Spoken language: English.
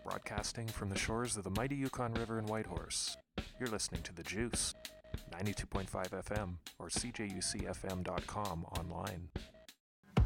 Broadcasting from the shores of the mighty Yukon River in Whitehorse, you're listening to The Juice, 92.5 FM or cjucfm.com online.